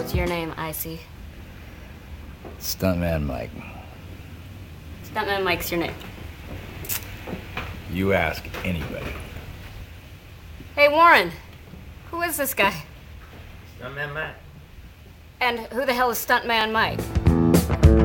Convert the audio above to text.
What's your name, Icy? Stuntman Mike. Stuntman Mike's your name. You ask anybody. Hey, Warren. Who is this guy? Stuntman Mike. And who the hell is Stuntman Mike?